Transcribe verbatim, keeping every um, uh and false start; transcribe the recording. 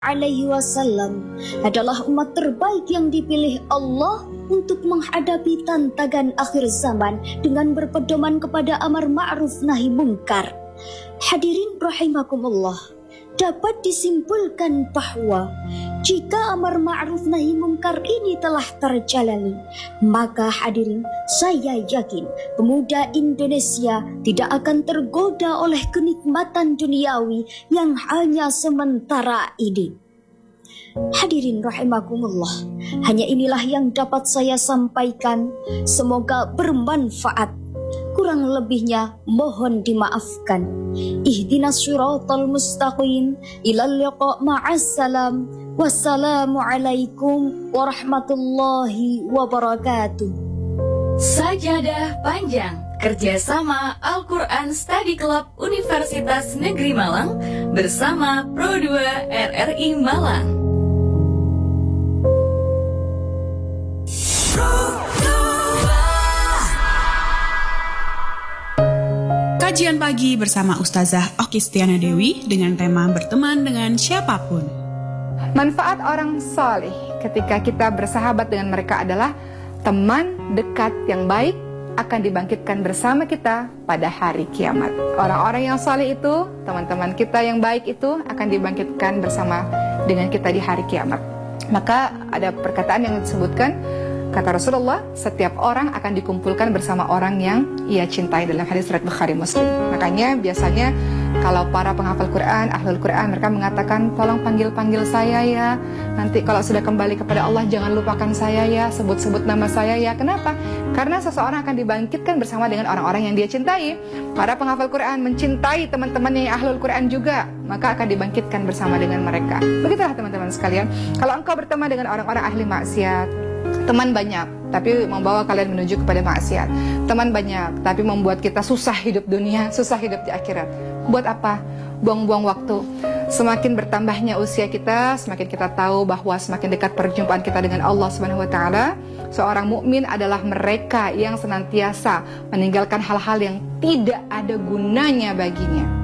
alaihi wasallam adalah umat terbaik yang dipilih Allah untuk menghadapi tantangan akhir zaman dengan berpedoman kepada amar ma'ruf nahi mungkar. Hadirin rahimakumullah, dapat disimpulkan bahwa jika amar ma'ruf nahi mungkar ini telah terjalani, maka hadirin, saya yakin pemuda Indonesia tidak akan tergoda oleh kenikmatan duniawi yang hanya sementara ini. Hadirin rahimakumullah, hanya inilah yang dapat saya sampaikan. Semoga bermanfaat. Kurang lebihnya mohon dimaafkan. Ihdinas syiratal mustaqim. Ilal liqa' ma'assalam. Wassalamualaikum warahmatullahi wabarakatuh. Sajadah Panjang, kerjasama Al-Quran Study Club Universitas Negeri Malang bersama Pro dua R R I Malang. Kajian pagi bersama Ustazah Okistiana Dewi dengan tema berteman dengan siapapun. Manfaat orang saleh ketika kita bersahabat dengan mereka adalah teman dekat yang baik akan dibangkitkan bersama kita pada hari kiamat. Orang-orang yang saleh itu, teman-teman kita yang baik itu akan dibangkitkan bersama dengan kita di hari kiamat. Maka ada perkataan yang disebutkan, kata Rasulullah, setiap orang akan dikumpulkan bersama orang yang ia cintai, dalam hadis riwayat Bukhari Muslim. Makanya biasanya kalau para penghafal Quran, ahlul Quran, mereka mengatakan, tolong panggil-panggil saya ya. Nanti kalau sudah kembali kepada Allah, jangan lupakan saya ya, sebut-sebut nama saya ya. Kenapa? Karena seseorang akan dibangkitkan bersama dengan orang-orang yang dia cintai. Para penghafal Quran mencintai teman-teman yang ahlul Quran juga, maka akan dibangkitkan bersama dengan mereka. Begitulah teman-teman sekalian. Kalau engkau berteman dengan orang-orang ahli maksiat, teman banyak, tapi membawa kalian menuju kepada maksiat. Teman banyak, tapi membuat kita susah hidup dunia, susah hidup di akhirat. Buat apa? Buang-buang waktu. Semakin bertambahnya usia kita, semakin kita tahu bahwa semakin dekat perjumpaan kita dengan Allah Subhanahu wa taala. Seorang mukmin adalah mereka yang senantiasa meninggalkan hal-hal yang tidak ada gunanya baginya.